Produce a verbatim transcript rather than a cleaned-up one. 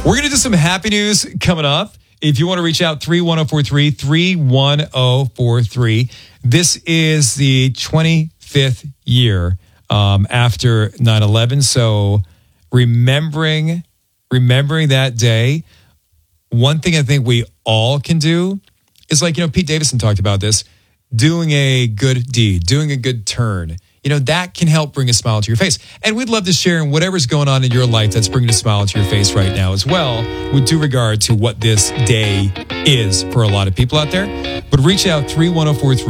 We're going to do some happy news coming up. If you want to reach out, three one zero four three, three one zero four three. This is the twenty-fifth year um, after nine eleven. So remembering, remembering that day, one thing I think we all can do is like, you know, Pete Davidson talked about this, doing a good deed, doing a good turn. You know, that can help bring a smile to your face. And we'd love to share in whatever's going on in your life that's bringing a smile to your face right now as well, with due regard to what this day is for a lot of people out there. But reach out, three one zero four three.